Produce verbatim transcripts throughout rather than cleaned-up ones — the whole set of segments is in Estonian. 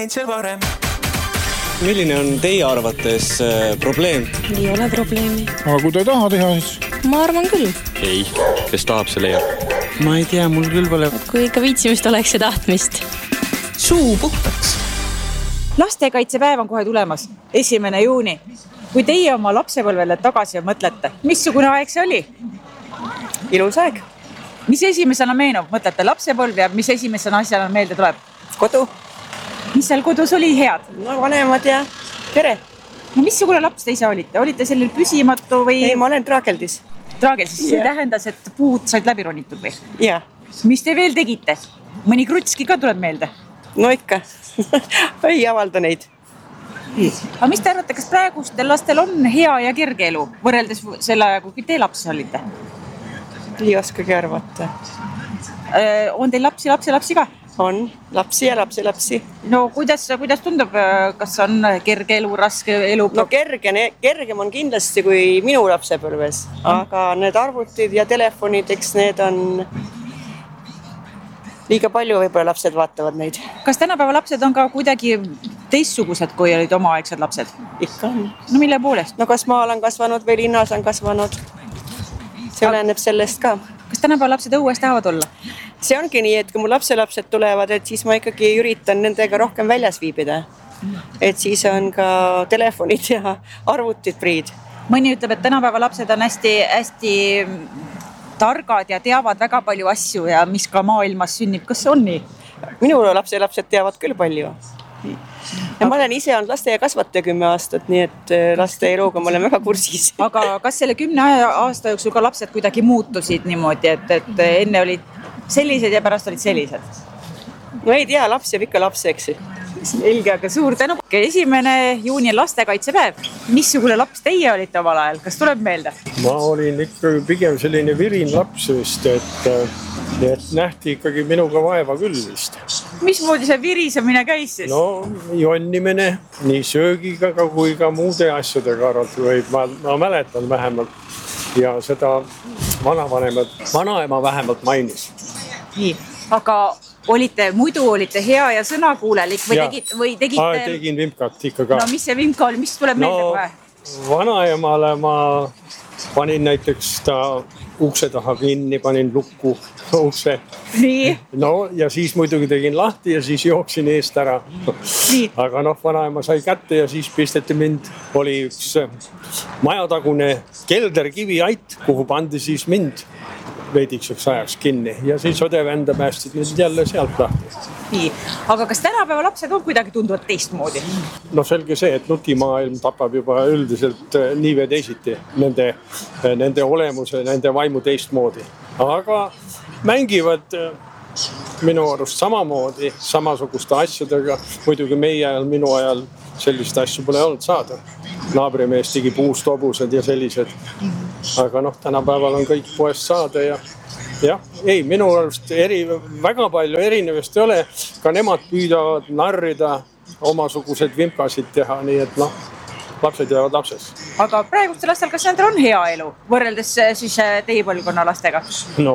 Milline on teie arvates probleem? Ei ole probleemi. Aga kui ta ei taha teha, siis? Ma arvan küll. Ei, kes tahab, see leiab. Ma ei tea, mul küll pole. Kui ikka viitsimist oleks ja tahtmist. Suu puhtaks. Lastekaitsepäev on kohe tulemas, esimene juuni. Kui teie oma lapsepõlvele tagasi mõtlete, missugune aeg see oli? Ilus aeg. Mis esimesena meenub? Mõtlete lapsepõlv ja mis esimesena asjana meelde tuleb? Kodu. Mis seal kodus oli head? No vanemad ja pere. No missugune laps te ise olite? Olite selline püsimatu või? Ei, ma olen traageldis. Traageldis, see tähendas, et puud said läbi ronitud või? Jah. Mis te veel tegite? Mõni krutski ka tuleb meelde? No ikka. Ei avalda neid. Aga mis te arvate, kas praegustel lastel on hea ja kerge elu võrreldes selle aja, kui te lapsi olite? Ei oskagi arvata. On teil lapsi, lapsi, lapsi ka? On. Lapsi ja lapsi, lapsi. No kuidas, kuidas tundub, kas on kerge elu, raske elu? No kerge, kergem on kindlasti kui minu lapsepõlves. Aga need arvutid ja telefonid, eks need on... Liiga palju võib-olla lapsed vaatavad neid. Kas tänapäeva lapsed on ka kuidagi teistsugused, kui olid omaaegsed lapsed? Ikka on. No mille poolest? No kas maal on kasvanud või linnas on kasvanud? See oleneb sellest ka. Kas tänapäeva lapsed õues tahavad olla? See ongi nii, et kui mu lapselapsed tulevad, et siis ma ikkagi üritan nendega rohkem väljas viibida. Et siis on ka telefonid ja arvutid priid. Mõni ütleb, et tänapäeva lapsed on hästi, hästi targad ja teavad väga palju asju ja mis ka maailmas sünnib. Kas see on nii? Minu lapselapsed teavad küll palju. Ja ma olen ise olnud laste ja kasvataja kümme aastat, nii et laste eluga ma olen väga kursis. Aga kas selle kümne aasta jooksul ka lapsed kuidagi muutusid niimoodi, et, et enne olid sellised ja pärast olid sellised? No ei tea, laps jääb ikka lapseks. Selge, aga suur tänu. Esimene juuni lastekaitsepäev. Missugune laps teie olite omal ajal? Kas tuleb meelde? Ma olin ikka pigem selline virin laps vist, et, et nähti ikkagi minuga vaeva küll vist. Mismoodi see virisemine käis siis? No jonnimine nii söögiga kui ka muude asjadega arvalt. Ma, ma mäletan vähemalt ja seda vanavanemad, vanaema vähemalt mainis. Nii, aga olite, muidu olite hea ja sõnakuulelik või, tegid, või tegite... Aa, tegin vimkat ikka ka. No mis see vimka oli, mis tuleb meelde no, kohe? Vanaemale ma panin näiteks ta ukse taha kinni, panin lukku ukse. Nii. No ja siis muidugi tegin lahti ja siis jooksin eest ära. Nii. Aga noh, vanaema sai kätte ja siis pisteti mind. Oli üks majatagune kelderkiviait, kuhu pandi siis mind veidikseks ajaks kinni ja siis õdevända päästid nüüd jälle sealt lahti. Nii, aga kas tänapäeva lapsed on kuidagi tunduvad teistmoodi? No selge see, et nutimaailm tapab juba üldiselt nii või teisiti nende, nende olemuse, nende vaimu teistmoodi. Aga mängivad minu arust samamoodi, samasuguste asjadega. Muidugi meie ajal, minu ajal sellist asju pole olnud saada. Naabrimees tegi puust hobused ja sellised. Aga noh, tänapäeval on kõik poest saada ja jah, ei, minu arust eri, väga palju erinevust ei ole. Ka nemad püüdavad narrida omasugused vimkasid teha, nii et noh, lapsed jäävad lapses. Aga praegustel lastel, kas nendel on hea elu võrreldes siis teie põlvkonna lastega? No,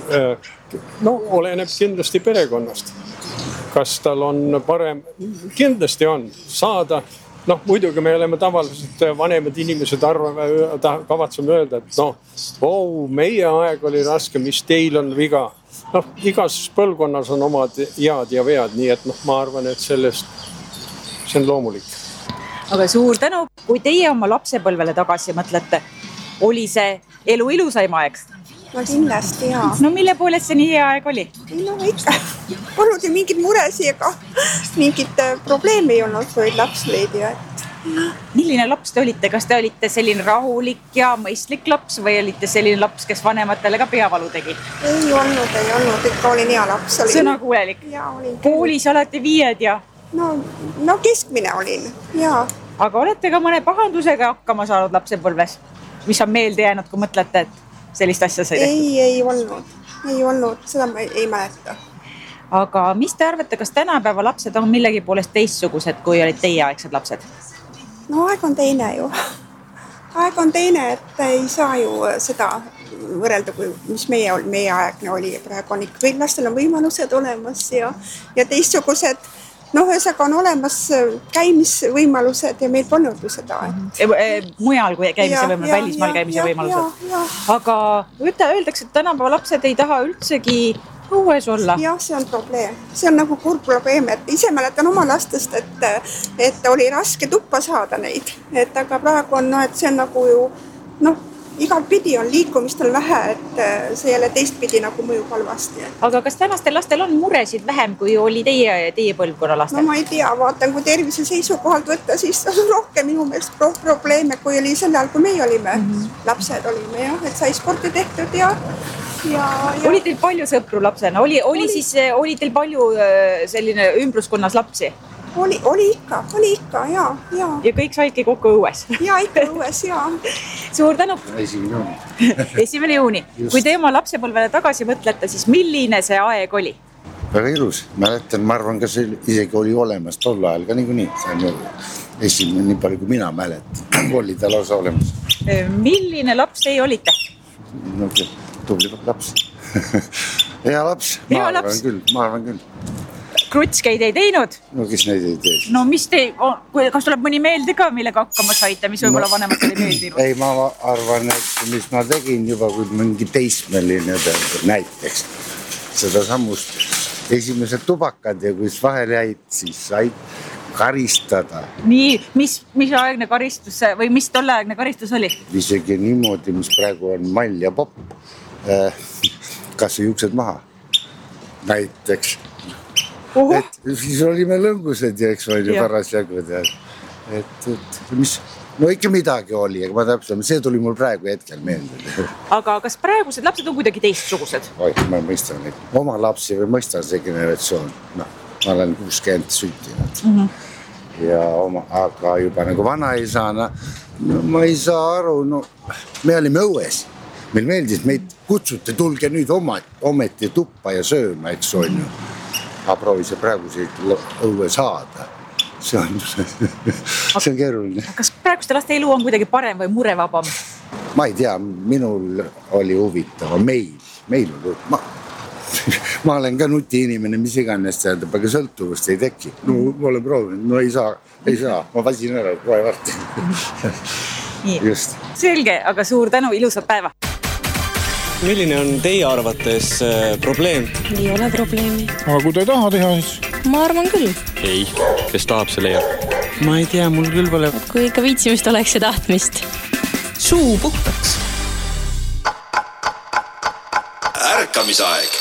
no oleneb kindlasti perekonnast. Kas tal on parem? Kindlasti on saada. Noh, muidugi me oleme tavaliselt vanemad inimesed arvame, kavatseme öelda, et noh, oh, meie aeg oli raske, mis teil on viga. Noh, igas põlvkonnas on omad head ja vead, nii et noh, ma arvan, et sellest see on loomulik. Aga suur tänu, kui teie oma lapsepõlvele tagasi mõtlete, oli see elu ilusaim aeg? No kindlasti, jaa. No mille poolest see nii hea aeg oli? No ikka, polnud ju mingid muresi ega mingit probleemi ei olnud, kui laps leidi. Milline laps te olite? Kas te olite selline rahulik ja mõistlik laps või olite selline laps, kes vanematele ka peavalu tegi? Ei olnud, ei olnud, ikka olin hea laps. Olin. Sõnakuulelik? Jaa, olin. Koolis alati viied ja? No, no keskmine olin, jaa. Aga olete ka mõne pahandusega hakkama saanud lapsepõlves? Mis on meelde jäänud, kui mõtlete, et sellist asja sai tehtud? Ei, ei olnud. Ei olnud, seda ma ei, ei mäleta. Aga mis te arvate, kas tänapäeva lapsed on millegi poolest teistsugused, kui olid teieaegsed lapsed? No aeg on teine ju. Aeg on teine, et ei saa ju seda võrrelda, kui, mis meie, meie aegne oli. Praegu on ikka kõik lastel on võimalused olemas ja, ja teistsugused noh, ühesõnaga on olemas käimisvõimalused ja meil polnud ju seda. E, e, mujal kui käimise võimalus, välismaal käimise võimalused. Aga öeldakse, et tänapäeva lapsed ei taha üldsegi õues olla. Jah, see on probleem. See on nagu kurb probleem, et ise mäletan oma lastest, et, et oli raske tuppa saada neid. Et aga praegu on, no, et see on nagu ju, noh, igal pidi on liikumist on vähe, et see jälle teistpidi nagu mõjub halvasti. Aga kas tänastel lastel on muresid vähem, kui oli teie, teie põlvkonna lastel? No ma ei tea, vaatan, kui tervise seisukohalt võtta, siis on rohkem minu meelest probleeme, kui oli sel ajal, kui meie olime. Mm-hmm. Lapsed olime, jah, et sai sporti tehtud ja... Ja, ja... Oli teil palju sõpru lapsena? Oli, oli, oli... Siis, oli teil palju selline ümbruskonnas lapsi? Oli, oli ikka, oli ikka, jaa, jaa. Ja kõik saidki kokku õues? Jaa, ikka õues, jaa. Suur tänu! Esimene juuni. Esimene juuni. Kui te oma lapsepõlvele tagasi mõtlete, siis milline see aeg oli? Väga ilus. Mäletan, ma arvan, kas isegi oli olemas tol ajal ka niikuinii. See on ju esimene, nii palju kui mina mäletan. Oli ta lausa olemas. Milline laps teie olite? No, tubli laps. Hea laps. Ma Hea arvan laps. küll, ma arvan küll. Krutskeid ei teinud? No kes neid ei tee? No mis te, kas tuleb mõni meelde ka, millega hakkama saite, mis võib-olla no, vanemad oli meeldinud? Ei, ma arvan, et mis ma tegin juba, kui mingi teismeline näiteks seda sammust esimesed tubakad ja kui vahel jäid, siis said karistada. Nii, mis, mis aegne karistus või mis tolleaegne karistus oli? Isegi niimoodi, mis praegu on mall ja popp. Kas see juuksed maha? Näiteks. Oho. Et siis olime lõngused ja eks oli ja. Paras jagu tead. Et, et mis, no ikka midagi oli, aga ma täpselt, see tuli mul praegu hetkel meelde. Aga kas praegused lapsed on kuidagi teistsugused? Oi, ma mõistan neid. Oma lapsi või mõistan see generatsioon. No, ma olen kuuskümmend sündinud. Mm-hmm. Ja oma, aga juba nagu vana ei saa, no, no ma ei saa aru, no me olime õues. Meil meeldis, meid kutsuti, tulge nüüd oma, ometi tuppa ja sööma, eks on ju. Aga proovi see praeguseid õue saada. See on, see on keeruline. Kas praeguste laste elu on kuidagi parem või murevabam? Ma ei tea, minul oli huvitav. Meil, meil oli ma, ma olen ka nuti inimene, mis iganes tähendab, aga sõltuvust ei teki. No ma olen proovinud, no ei saa, ei saa. Ma vasin ära kohe varti. Just. Selge, aga suur tänu, ilusat päeva! Milline on teie arvates äh, probleem? Ei ole probleemi. Aga kui te ei taha teha, siis? Ma arvan küll. Ei, kes tahab, see leiab. Ma ei tea, mul küll pole... Kui ikka viitsimist oleks ja tahtmist. Suu puhtaks. Ärkamisaeg.